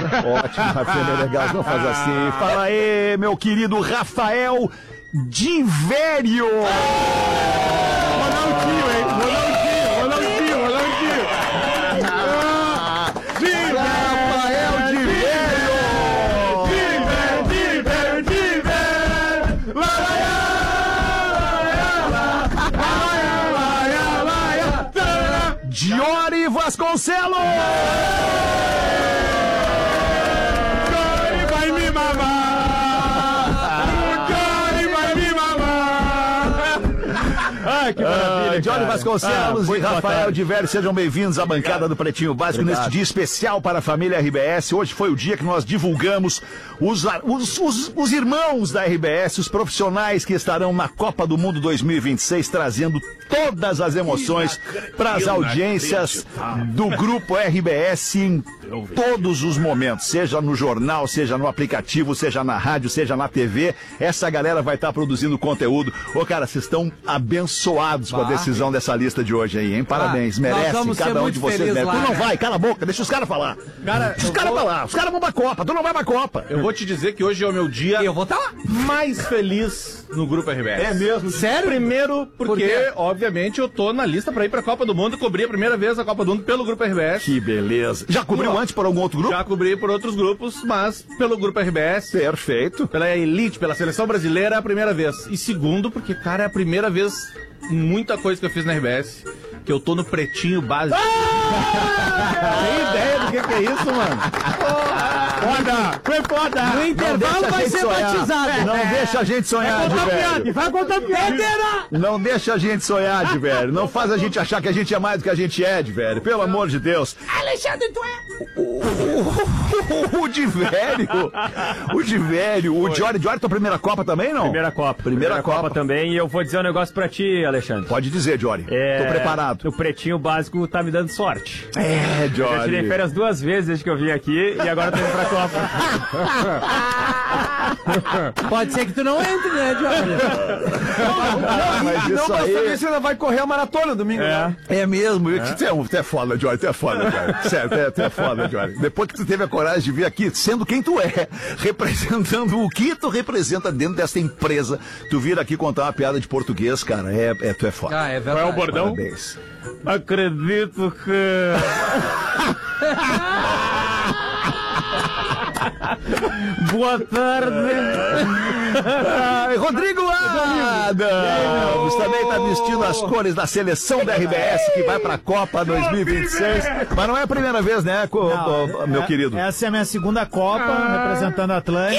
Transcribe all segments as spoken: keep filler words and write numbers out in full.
Ótimo, Rafael Menegas, não faz assim. Fala aí, meu querido Rafael Divério. Ronaldinho, hein? Ronaldinho, Ronaldinho, Ronaldinho. Rafael Divério. Diver, Diver, Diver. Diori Vasconcelos. Johnny vai me mamar. Johnny vai me mamar. Ai, que maravilha, Johnny Vasconcelos ah, e Rafael Divério, sejam bem-vindos à bancada do Pretinho Básico. Obrigado. Neste dia especial para a família R B S. Hoje foi o dia que nós divulgamos os, os, os, os irmãos da R B S, os profissionais que estarão na Copa do Mundo dois mil e vinte e seis, trazendo todas as emoções para as audiências do Grupo R B S em todos os momentos, seja no jornal, seja no aplicativo, seja na rádio, seja na T V. Essa galera vai estar produzindo conteúdo. Ô, cara, vocês estão abençoados com a decisão dessa lista de hoje aí, hein? Parabéns, merece, cada um de vocês merece. Tu não vai, cala a boca, deixa os caras falar. Cara, os caras vou... falar, os caras vão pra Copa, tu não vai pra Copa. Eu vou te dizer que hoje é o meu dia eu vou estar lá mais feliz no Grupo R B S. É mesmo? Sério? Primeiro, porque, Por obviamente, eu tô na lista pra ir pra Copa do Mundo. Cobri a primeira vez a Copa do Mundo pelo Grupo R B S. Que beleza. Já cobriu Não. antes por algum outro grupo? Já cobri por outros grupos, mas pelo Grupo R B S. Perfeito. Pela Elite, pela Seleção Brasileira, é a primeira vez. E segundo, porque, cara, é a primeira vez em muita coisa que eu fiz na R B S que eu tô no Pretinho Básico. Ah! Tem ideia do que, que é isso, mano? Foda! Foi foda! No intervalo vai ser sonhar. batizado. Não é. deixa a gente sonhar, Divério. Vai contar piada. Não deixa a gente sonhar, Divério. Não faz a gente achar que a gente é mais do que a gente é, Divério. Pelo amor de Deus. Alexandre, tu é... O, o, o Divério. O Divério. O Diori. Diori, tua primeira Copa também, não? Primeira Copa. Primeira, Primeira Copa. Copa também. E eu vou dizer um negócio pra ti, Alexandre. Pode dizer, Diori. É, Tô preparado. O Pretinho Básico tá me dando sorte. É, Eu tirei Diori. férias duas vezes desde que eu vim aqui e agora tô indo pra Copa. Pode ser que tu não entre, né, Jorge? Ah, mas não, isso pra aí... saber se ainda vai correr a maratona domingo. É. Né? É mesmo, é. Tu, é, tu é foda, Diori, tu é foda, Diori. Sério, tu é, tu é foda, Diori. Depois que tu teve a coragem de vir aqui, sendo quem tu é, representando o que tu representa dentro dessa empresa, tu vir aqui contar uma piada de português, cara, é, é, tu é foda. Ah, é Qual é o verdade. bordão? Parabéns. Acredito que... Boa tarde. Ai, Rodrigo Adams também está vestindo as cores da seleção da R B S que vai para a Copa dois mil e vinte e seis. Mas não é a primeira vez, né, co- Não, meu é- querido? Essa é a minha segunda Copa, representando a Atlântica.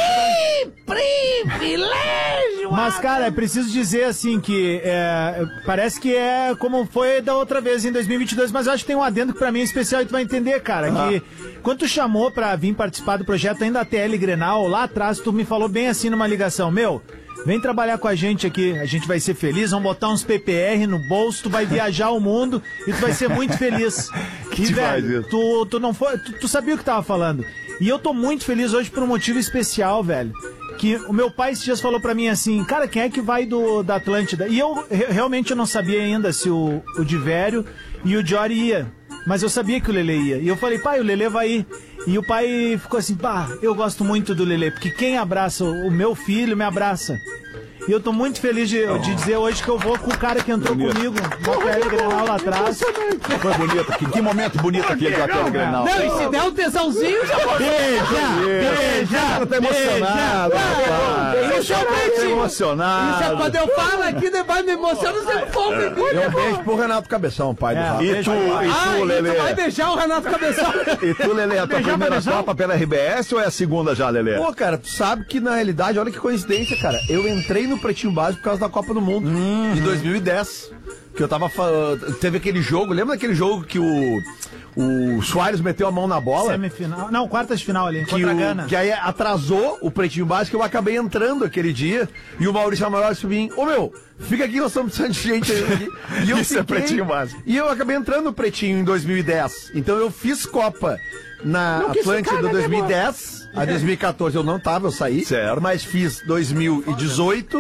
Privilégio! Mas, cara, é preciso dizer, assim, que é, parece que é como foi da outra vez em dois mil e vinte e dois, mas eu acho que tem um adendo que pra mim é especial e tu vai entender, cara, que quando tu chamou pra vir participar do projeto ainda a T L Grenal, lá atrás tu me falou bem assim numa ligação, meu... Vem trabalhar com a gente aqui, a gente vai ser feliz, vamos botar uns P P R no bolso, tu vai viajar o mundo e tu vai ser muito feliz. Que E, demais velho, isso. tu, tu não foi, tu, tu sabia o que tava falando. E eu tô muito feliz hoje por um motivo especial, velho. Que o meu pai esses dias falou pra mim assim, cara, quem é que vai do, da Atlântida? E eu re- realmente eu não sabia ainda se o, o Divério e o Diori ia. Mas eu sabia que o Lelê ia. E eu falei, pai, o Lelê vai ir. E o pai ficou assim, pá, eu gosto muito do Lelê, porque quem abraça o meu filho me abraça. E eu tô muito feliz de, de dizer hoje que eu vou com o cara que entrou Bonito. comigo no P L Grenal lá atrás. Foi bonito. Que, que momento bonito aquele do Atlético Grenal. Não, e se der um tesãozinho, já pode. Beija! O cara tá emocionado, rapaz. Isso é o Tá Pretinho. Isso é emocionado. quando eu falo aqui, depois me emociona, você fome. Um beijo pro Renato Cabeção, pai do Rafa. E tu, e Ah, tu, e Lelê? tu vai beijar o Renato Cabeção. E tu, Lelê, a tua primeira Copa pela R B S ou é a segunda já, Lelê? Pô, cara, tu sabe que na realidade, olha que coincidência, cara. Eu entrei no Pretinho Básico por causa da Copa do Mundo, em dois mil e dez. Que eu tava. fa- Teve aquele jogo, lembra daquele jogo que o. O Soares meteu a mão na bola? Semifinal. Não, quartas de final ali, Que, contra a o, Gana. que aí atrasou o Pretinho Básico, eu acabei entrando aquele dia, e o Maurício Amaral disse pra mim, ô meu, fica aqui, nós estamos precisando de gente aí. aqui. E eu Isso é fiquei, Pretinho Básico. E eu acabei entrando no Pretinho em dois mil e dez. Então eu fiz Copa na Atlântida dois mil e dez, a dois mil e quatorze eu não tava, eu saí. Certo. Mas fiz dois mil e dezoito,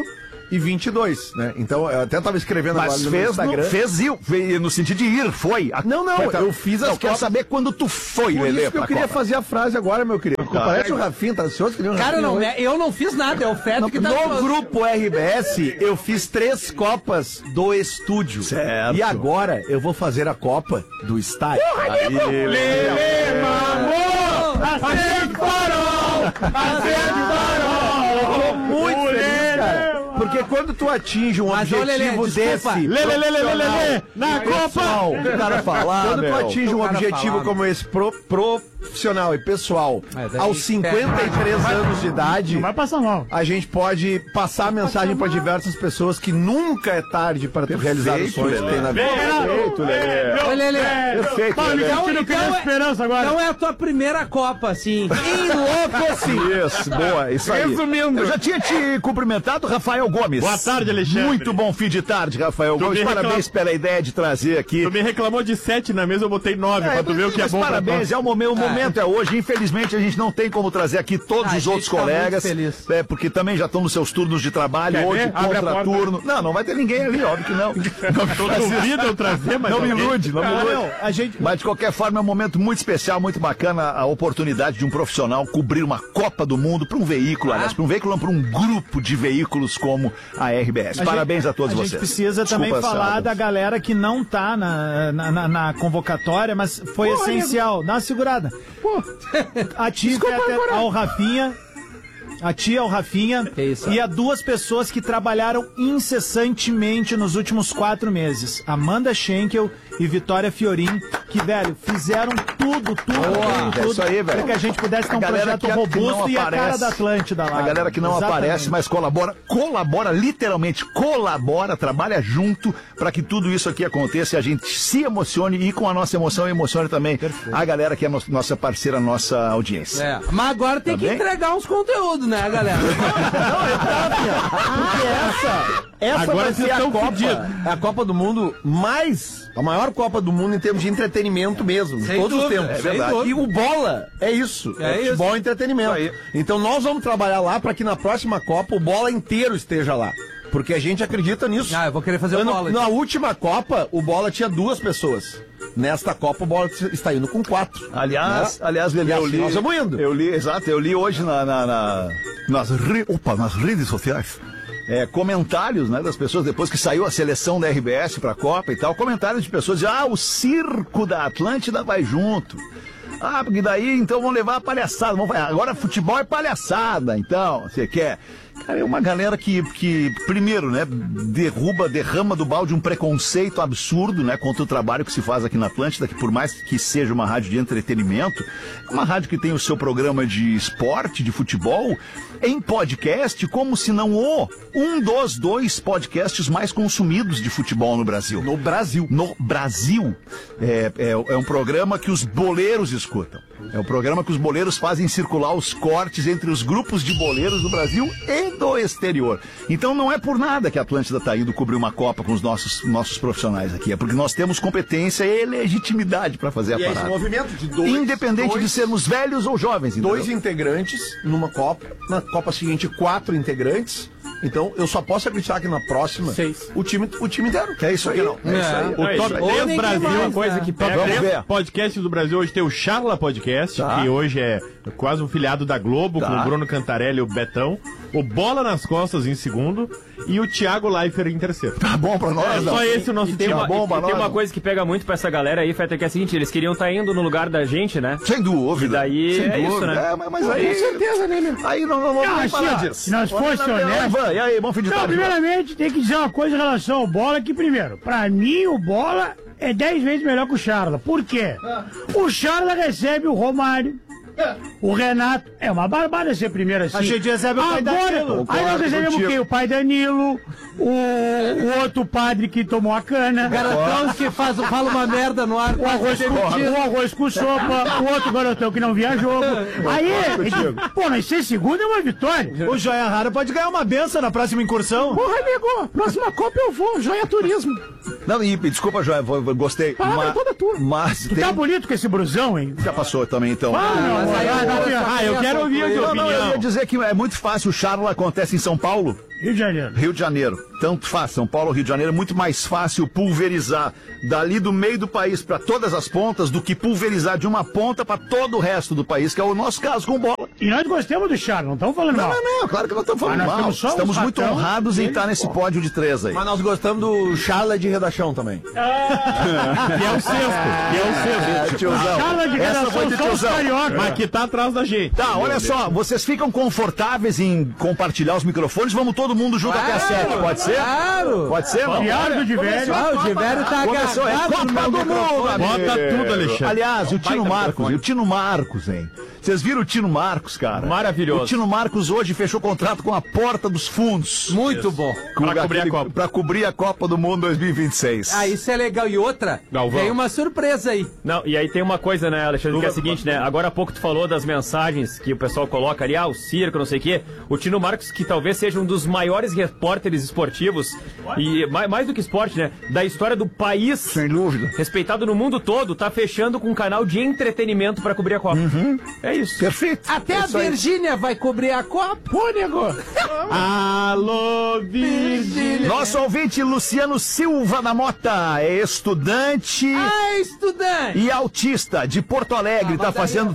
e vinte e dois, né? Então, eu até tava escrevendo Mas agora no fez meu no, Instagram. fez ir, veio no sentido de ir, foi. A- Não, não, foi, eu fiz as Não, quero copas- saber quando tu foi, Por Lelê, isso que eu pra queria Copa. fazer a frase agora, meu querido. Parece o Rafinha, tá ansioso que nem o Cara, Rafinha não, hoje. é- eu não fiz nada, é o Feto que tá No falando. grupo R B S, eu fiz três copas do estúdio. Certo. E agora eu vou fazer a Copa do estádio. Lelê, mamô! Acende o farol! Acende o farol! Muito feliz, cara. Porque quando tu atinge um Mas, ô, objetivo Lelê, desculpa. desse. Lelê, lelê, lelê, profissional, lelê, na pessoal, Copa! o cara falar, quando tu meu. atinge um O cara objetivo falar. como esse pro, profissional e pessoal É, daí aos cinquenta e três pega. anos de idade, Vai passar mal. a gente pode passar a mensagem para diversas pessoas que nunca é tarde para tu realizar os sonhos que tem na vida. Perfeito, Lelê. Ô, Lelê, Perfeito, Fala, Lelê. Miguel, Então- eu queria então é- esperança agora. Então é a tua primeira Copa, assim. Isso, boa, isso aí. Resumindo. Eu já tinha te cumprimentado, Rafael Gomes. Boa tarde, Alexandre. Muito bom fim de tarde, Rafael Gomes. me Parabéns pela ideia de trazer aqui. Tu me reclamou de sete na mesa, eu botei nove, pra tu ver o que é mas bom pra parabéns, nós. é o momento, o momento é hoje. Infelizmente, a gente não tem como trazer aqui todos Ah, os a outros gente tá colegas. muito feliz. É, porque também já estão nos seus turnos de trabalho, Quer hoje ver? Abre a contra porta. turno. Não, não vai ter ninguém ali, óbvio que não. Não, me Tô faz isso. duvido eu trazer, mas Não me alguém- ilude, não me Ah, ilude. não, a gente... Mas de qualquer forma é um momento muito especial, muito bacana a oportunidade de um profissional cobrir uma Copa do Mundo para um veículo, aliás, para um veículo, não, para um grupo de veículos como a R B S. A Parabéns gente- a todos a vocês. gente precisa também Desculpa, falar Sara. da galera que não tá na, na, na- na convocatória, mas foi essencial. Dá uma segurada. A tia até ao Rafinha. A tia, o Rafinha Que isso? e a duas pessoas que trabalharam incessantemente nos últimos quatro meses. Amanda Schenkel e Vitória Fiorin, que, velho, fizeram tudo, tudo, Boa, tudo, é tudo isso aí, velho. para que a gente pudesse ter A um galera projeto que- que não robusto e a cara aparece. da Atlântida lá. A galera que não Exatamente. aparece, mas colabora, colabora, literalmente colabora, trabalha junto para que tudo isso aqui aconteça e a gente se emocione e com a nossa emoção emocione também a galera que é no- nossa parceira, nossa audiência. É, mas agora tem Tá que bem? entregar uns conteúdos, né, galera? Porque essa, essa Agora vai vocês ser a estão Copa, fudidos. é a Copa do Mundo mais, a maior Copa do Mundo em termos de entretenimento mesmo, de Sem todos dúvida, os tempos. é verdade. E o Bola é isso, é, É futebol isso. e entretenimento. Isso aí. Então nós vamos trabalhar lá para que na próxima Copa o Bola inteiro esteja lá. Porque a gente acredita nisso. Ah, eu vou querer fazer o Ano- bola. Na última Copa, o Bola tinha duas pessoas. Nesta Copa, o Bola está indo com quatro. Aliás, Né? aliás, Lelê, E eu assim li. nós vamos indo. Eu li, exato, eu li hoje na, na- na- nas, re- opa, nas redes sociais. É, comentários, né, das pessoas depois que saiu a seleção da R B S pra Copa e tal, comentários de pessoas dizendo, ah, o circo da Atlântida vai junto. Ah, porque daí então vão levar a palhaçada. Vão, agora futebol é palhaçada, então, você quer. Cara, é uma galera que, que, primeiro, né, derruba, derrama do balde um preconceito absurdo, né, contra o trabalho que se faz aqui na Atlântida, que por mais que seja uma rádio de entretenimento, é uma rádio que tem o seu programa de esporte, de futebol, em podcast, como se não o, um dos dois podcasts mais consumidos de futebol no Brasil. No Brasil. No Brasil. É, é, é um programa que os boleiros escutam. É um programa que os boleiros fazem circular os cortes entre os grupos de boleiros do Brasil e do exterior. Então não é por nada que a Atlântida está indo cobrir uma Copa com os nossos, nossos profissionais aqui. É porque nós temos competência e legitimidade para fazer a E é esse parada. movimento de dois. Independente dois, de sermos velhos ou jovens. dois entendeu? integrantes numa Copa. Na Copa seguinte, quatro integrantes. Então, eu só posso acreditar que na próxima, Seis. o time, o time inteiro. É isso aí. Por que não? É isso aí. O É Top isso aí. Ou dez ninguém Brasil, mais, uma coisa né? que pega Vamos três ver. podcasts do Brasil. Hoje tem o Charla Podcast, Tá. que hoje é quase um filiado da Globo, Tá. com o Bruno Cantarelli e o Betão. O Bola nas Costas em segundo e o Thiago Leifert em terceiro. Tá bom pra nós, É não? só esse o nosso E tem, time. uma, bom, e- e tem Banana. uma coisa que pega muito pra essa galera aí, Feta, que é a seguinte, eles queriam estar indo no lugar da gente, né? Sem dúvida. E daí Sem é isso, dúvida. né? É, mas, mas aí. Com certeza, né, meu? Aí não, não, não vamos assim, falar ó, disso. se nós Vamos fosse lá, honesto- Ivan, e aí, bom fim de Então, tarde. Ivan. primeiramente, tem que dizer uma coisa em relação ao Bola, que primeiro, pra mim o Bola é dez vezes melhor que o Charla. Por quê? O Charla recebe o Romário, o Renato, é uma barbada ser primeiro assim. A gente recebe o pai Agora, Danilo. aí nós Concordo recebemos contigo. quem? O pai Danilo, o, o outro padre que tomou a cana. Garotão que faz, fala uma merda no ar. O arroz, com, o arroz com sopa, o outro garotão que não via jogo. Aí, pô, nós ser segundo é uma vitória. O Joia Rara pode ganhar uma benção na próxima incursão. Porra, amigo, próxima Copa eu vou, Joia Turismo. Não, e desculpa, Joia, vou- vou- gostei. Palavra mas, toda tua. mas Tu tem... tá bonito com esse brusão, hein? Já passou também, então. Ah, não, Mas aí Ah, tá aqui, ó. Ah, eu quero ouvir a tua Não, não, eu ia opinião. dizer que é muito fácil. O Charla acontece em São Paulo, Rio de Janeiro. Rio de Janeiro. Tanto faz, São Paulo, Rio de Janeiro, é muito mais fácil pulverizar dali do meio do país para todas as pontas do que pulverizar de uma ponta para todo o resto do país, que é o nosso caso com bola. E nós gostamos do Charles, não estamos falando Não, mal. não, não, claro que não estamos falando Mas nós mal. temos só Estamos uns muito ratão, honrados em ele, estar nesse pódio de três aí. Mas nós gostamos do Charla de redação também. Que é o sexto. Que é o sexto. É, tiozão. Charla de Essa foi redação de só os tiozão. carioca. Mas que tá atrás da gente. Tá, olha só, vocês ficam confortáveis em compartilhar os microfones? Vamos todo mundo junto até às sete, pode ser? Claro! Pode ser, não? Tiago de velho. Ah, o Givério tá Começou, é agarrado Copa no do meu Mundo, amigo. Bota tudo, Alexandre. Aliás, o Tino Marcos, e o Tino Marcos, hein? Vocês viram o Tino Marcos, cara? Maravilhoso. O Tino Marcos hoje fechou contrato com a Porta dos Fundos. Muito bom. Com Pra cobrir a aquele- Copa. Pra cobrir a Copa do Mundo dois mil e vinte e seis. Ah, isso é legal. E outra, Galvão. tem uma surpresa aí. Não, e aí tem uma coisa, né, Alexandre, que é a seguinte, né? Agora há pouco tu falou das mensagens que o pessoal coloca ali, ah, o circo, não sei o quê. O Tino Marcos, que talvez seja um dos maiores repórteres esportivos, e mais, mais do que esporte, né? Da história do país, Sem dúvida. respeitado no mundo todo, tá fechando com um canal de entretenimento pra cobrir a Copa. É isso. Perfeito. Até a Virgínia vai cobrir a Copa. Pô, nego. Alô, Virgínia. Nosso ouvinte Luciano Silva da Mota é estudante Ah, estudante! e autista de Porto Alegre. Tá fazendo.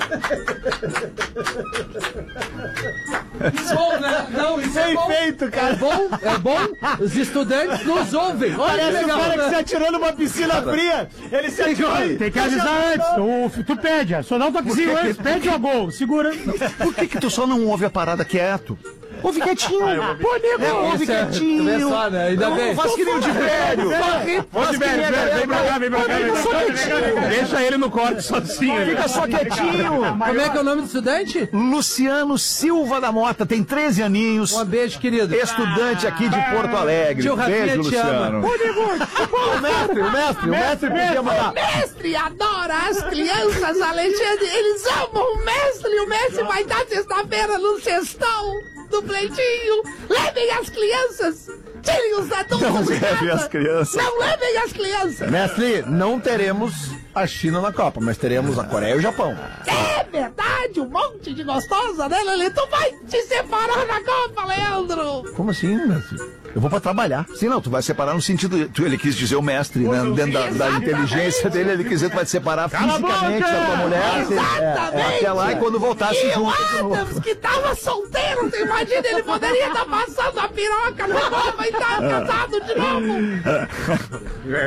Bom, né? Não, isso é bom. Feito, É cara. bom, é bom. Os estudantes nos ouvem. Olha que Parece o legal. cara que se né? atirou numa piscina fria. Ele se atirou. Tem que avisar antes. O, tu pede, só dá um toquezinho antes. Pede o gol, segura. Por que que tu só não ouve a parada quieto? Ouve quietinho. Pô, nego. Ouve Esse é- quietinho. tu vê só, né? Ainda Não bem. faz que nem o de velho. Ô, de velho, velho, vem pra cá, vem pra cá. Vem pra cá, vem pra cá. Deixa ele no corte sozinho. Fica só quietinho. Como é que é o nome do estudante? Luciano Silva da Mota tem treze aninhos. Um beijo, querido. Estudante aqui de Porto Alegre. Tio Rafinha Beijo, te ama. Luciano. O mestre, o mestre, o mestre podia mandar. Mestre adora as crianças, Alexandre. Eles amam o mestre. O mestre vai estar sexta-feira no sextão do Pretinho. Levem as crianças. Tirem os adultos Não de levem casa. as crianças. Não levem as crianças. Mestre, não teremos a China na Copa, mas teremos a Coreia e o Japão. É verdade, um monte de gostosa, né, Lelê? Tu vai te separar na Copa, Leandro. Como assim, mestre? Eu vou pra trabalhar. Sim, não, tu vai separar no sentido. Tu, ele quis dizer o mestre, né? Dentro da, da inteligência dele, ele quis dizer que tu vai te separar fisicamente da tua mulher. Exatamente. Até lá e quando voltasse E o junto de novo. Adams, que tava solteiro, tu imagina, ele poderia estar passando a piroca na Copa e estar casado de novo.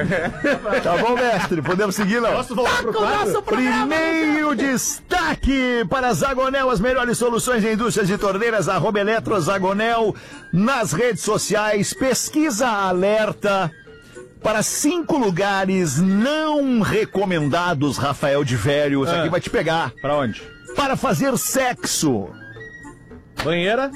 Tá bom, mestre? Podemos seguir, não? Posso voltar Tá com o nosso programa. Primeiro destaque para Zagonel, as melhores soluções em indústrias de torneiras, arroba Eletro Zagonel, nas redes sociais, pesquisa alerta para cinco lugares não recomendados, Rafael de Velho, isso aqui vai te pegar, Pra onde? para fazer sexo. Banheira.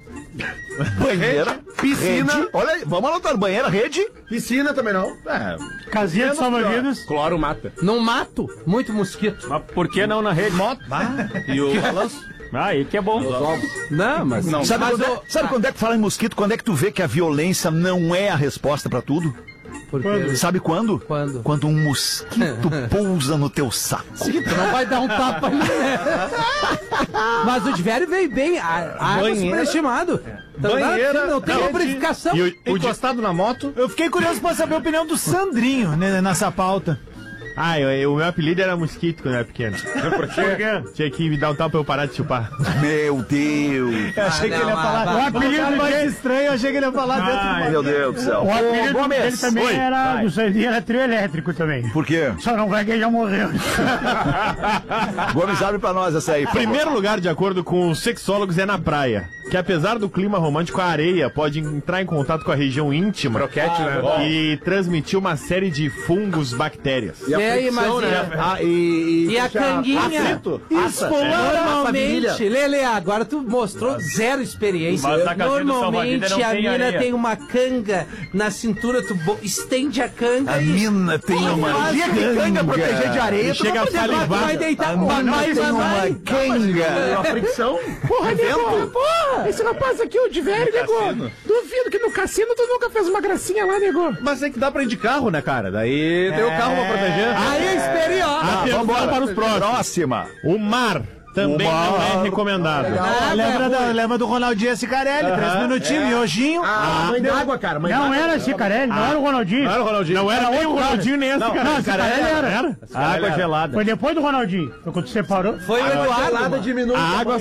Banheira, piscina. rede, olha aí, vamos anotar, banheira, rede, Piscina também não. É, Casinha de salva-vidas. cloro mata. Não mato, muito mosquito. Mas por que não na rede? Moto? E o balanço? Ah, aí que é bom. Não, mas... Não. Sabe, Mas quando, é, o- sabe quando é que fala em mosquito? Quando é que tu vê que a violência não é a resposta pra tudo? Porque... Sabe quando? Quando? Quando um mosquito pousa no teu saco. Tu não vai dar um tapa ali, né? Mas o de velho veio bem. A, a água Banheira. superestimado. Então, Banheira. Não tem Não. lubrificação. E o, o de- Encostado na moto. Eu fiquei curioso pra saber a opinião do Sandrinho né, nessa pauta. Ah, eu- o meu apelido era Mosquito quando eu era pequeno. Por quê? Tinha que me dar um tapa pra eu parar de chupar. Meu Deus. Eu achei não, que ele ia mas- falar. mas- O apelido mas- mais estranho, eu achei que ele ia falar dentro do. Meu Deus do céu. O apelido Ô, Gomes. dele também Oi. era, Vai. do Sandrinho era trio elétrico também. Por quê? Só não vai que ele já morreu. Gomes, abre pra nós essa aí. por favor. Primeiro lugar, de acordo com os sexólogos, é na praia. Que apesar do clima romântico, a areia pode entrar em contato com a região íntima. Croquete, né? E transmitir uma série de fungos, bactérias. E aí, mas Fricção, e, né? Ah, e, e a canguinha? Isso, Normalmente, Lele, agora tu mostrou zero experiência. Mas na casinha do Normalmente salva-vida não a tem mina areia. tem uma canga na cintura, tu bo- estende a canga A e. mina tem uma Dia que canga proteger de areia, E chega a Tu vai salivar. deitar A com mina mais tem a uma mais. canga. a fricção. Porra, nego, porra. Esse rapaz aqui, o de velho, nego. Duvido que no cassino tu nunca fez uma gracinha lá, nego. Mas é que dá pra ir de carro, né, cara? Daí tem o carro pra proteger. Aí é experiência. Atenção Vambora. para os próximos. Próxima. O mar. Também Uma- não é recomendado. Ah, lembra, da- lembra do Ronaldinho Cicarelli, três minutinhos, miojinho. Ah, mãe d'água, cara. Mãe Não era Cicarelli, não era o Ronaldinho. Não era o Ronaldinho. Não era nem o Ronaldinho, nem esse cara. Não, Cicarelli era. Água gelada. Foi depois do Ronaldinho. Foi quando separou. Foi o Eduardo. Gelada diminui. A água